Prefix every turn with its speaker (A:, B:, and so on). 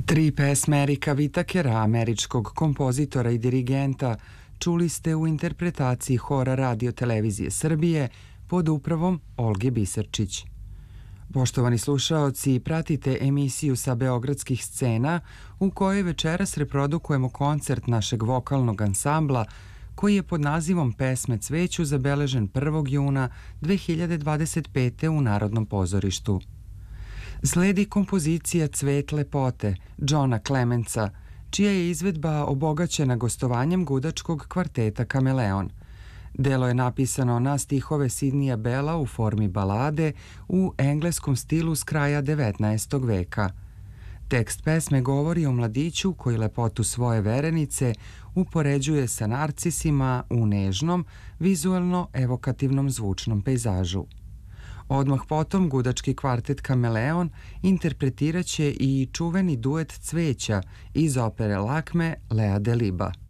A: Tri pesme Erika Vitakera, američkog kompozitora i dirigenta, čuli ste u interpretaciji Hora Radio televizije Srbije pod upravom Olge Bisarčić. Poštovani slušaoci, pratite emisiju sa beogradskih scena u kojoj večeras reprodukujemo koncert našeg vokalnog ansambla koji je pod nazivom Pesme cveću zabeležen 1. juna 2025. u Narodnom pozorištu. Sledi kompozicija Cvet lepote Johna Clemensa, čija je izvedba obogaćena gostovanjem gudačkog kvarteta Kameleon. Delo je napisano na stihove Sidnija Bella u formi balade u engleskom stilu s kraja 19. veka. Tekst pesme govori o mladiću koji lepotu svoje verenice upoređuje sa narcisima u nežnom, vizuelno evokativnom zvučnom pejzažu. Odmah potom gudački kvartet Kameleon interpretiraće i čuveni duet Cveća iz opere Lakme Lea Deliba.